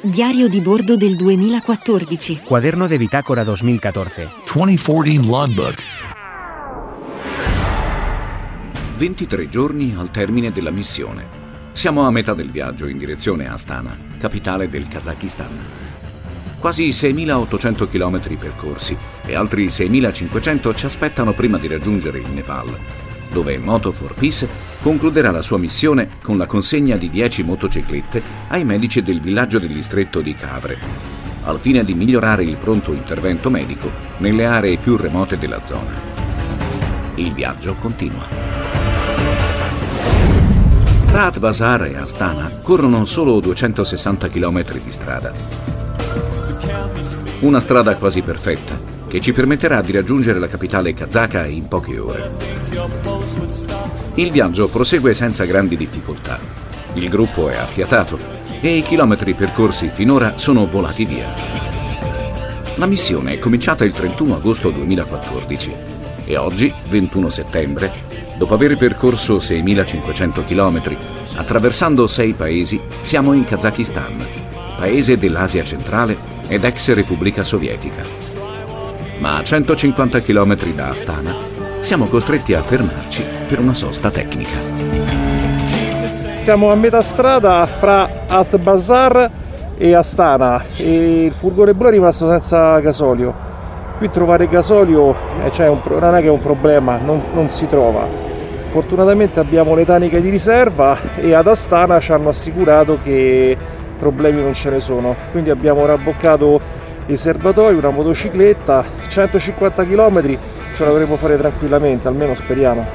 Diario di bordo del 2014. Cuaderno de bitácora 2014. 2014 Logbook. 23 giorni al termine della missione. Siamo a metà del viaggio in direzione Astana, capitale del Kazakistan. Quasi 6.800 chilometri percorsi e altri 6.500 ci aspettano prima di raggiungere il Nepal, dove Moto for Peace concluderà la sua missione con la consegna di 10 motociclette ai medici del villaggio del distretto di Kavre, al fine di migliorare il pronto intervento medico nelle aree più remote della zona. Il viaggio continua. Tra At Bazar e Astana corrono solo 260 km di strada. Una strada quasi perfetta che ci permetterà di raggiungere la capitale kazaka in poche ore. Il viaggio prosegue senza grandi difficoltà. Il gruppo è affiatato e i chilometri percorsi finora sono volati via. La missione è cominciata il 31 agosto 2014 e oggi, 21 settembre, dopo aver percorso 6.500 chilometri, attraversando 6 paesi, siamo in Kazakistan, paese dell'Asia centrale ed ex Repubblica Sovietica. Ma a 150 chilometri da Astana siamo costretti a fermarci per una sosta tecnica. Siamo a metà strada fra At Bazar e Astana e il furgone blu è rimasto senza gasolio. Qui trovare gasolio non è che è un problema, non si trova. Fortunatamente abbiamo le taniche di riserva e ad Astana ci hanno assicurato che problemi non ce ne sono. Quindi abbiamo rabboccato i serbatoi, una motocicletta, 150 km ce la dovremo fare tranquillamente, almeno speriamo.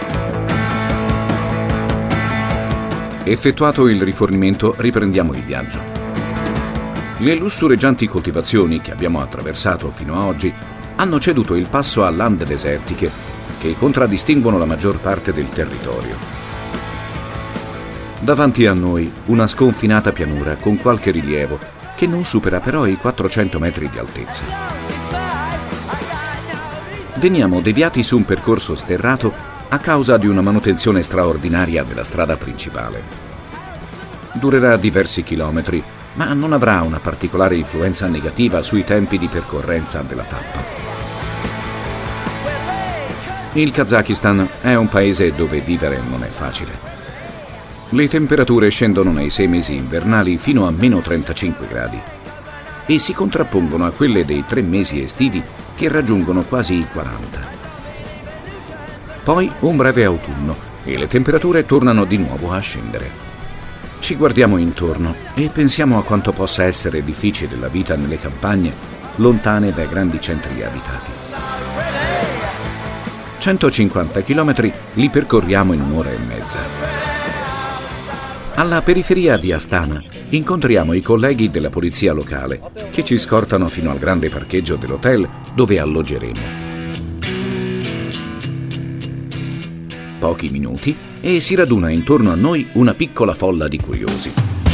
Effettuato il rifornimento, riprendiamo il viaggio. Le lussureggianti coltivazioni che abbiamo attraversato fino a oggi hanno ceduto il passo a lande desertiche che contraddistinguono la maggior parte del territorio. Davanti a noi una sconfinata pianura con qualche rilievo che non supera però i 400 metri di altezza. Veniamo deviati su un percorso sterrato a causa di una manutenzione straordinaria della strada principale. Durerà diversi chilometri, ma non avrà una particolare influenza negativa sui tempi di percorrenza della tappa. Il Kazakistan è un paese dove vivere non è facile. Le temperature scendono nei 6 mesi invernali fino a meno 35 gradi e si contrappongono a quelle dei 3 mesi estivi che raggiungono quasi i 40. Poi un breve autunno e le temperature tornano di nuovo a scendere. Ci guardiamo intorno e pensiamo a quanto possa essere difficile la vita nelle campagne lontane dai grandi centri abitati. 150 chilometri li percorriamo in un'ora e mezza. Alla periferia di Astana incontriamo i colleghi della polizia locale che ci scortano fino al grande parcheggio dell'hotel dove alloggeremo. Pochi minuti e si raduna intorno a noi una piccola folla di curiosi.